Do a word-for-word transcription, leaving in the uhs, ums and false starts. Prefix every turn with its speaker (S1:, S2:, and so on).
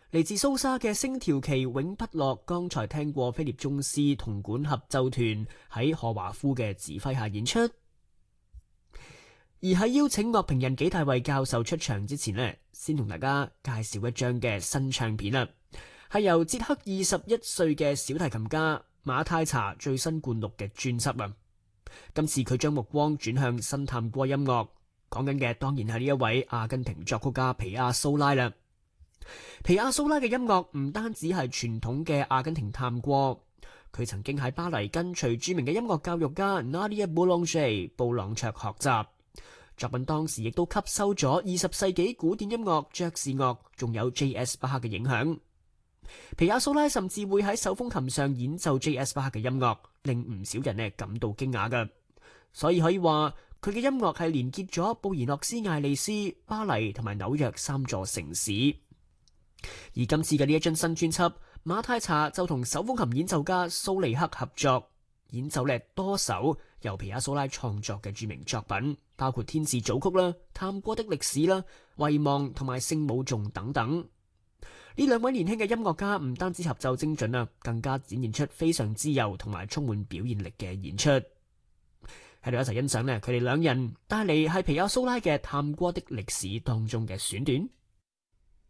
S1: 嚟自蘇莎嘅星條旗永不落，剛才聽過菲臘宗斯銅管合奏團喺賀華夫嘅指揮下演出。而喺邀請樂評人紀大衛教授出場之前呢，先同大家介紹一張嘅新唱片啦，係由捷克二十一歲嘅小提琴家馬泰查最新灌錄嘅專輯啊。今次佢將目光轉向新探戈音樂，講緊嘅當然係呢一位阿根廷作曲家皮亞蘇拉啦。皮亞蘇拉嘅音樂唔單止係傳統嘅阿根廷探戈，佢曾經喺巴黎跟隨著名嘅音樂教育家 Nadia Boulanger 布朗卓學習，作品當時亦都吸收咗二十世紀古典音樂、爵士樂，仲有 J S 巴克嘅影響。皮亞蘇拉甚至會喺手風琴上演奏 J S 巴克嘅音樂，令唔少人呢感到驚訝㗎。所以可以話佢嘅音樂係連結咗布宜諾斯艾利斯、巴黎同埋紐約三座城市。而今次嘅呢一張新專輯，馬泰查就同手風琴演奏家蘇利克合作，演奏咧多首由皮亞蘇拉創作嘅著名作品，包括天使組曲啦、探戈的歷史啦、遺忘同埋聖母頌等等。呢兩位年輕嘅音樂家唔單止合奏精準啊，更加展現出非常自由同埋充滿表現力嘅演出。喺度一齊欣賞呢，佢哋兩人帶嚟係皮亞蘇拉嘅探戈的歷史當中嘅選段。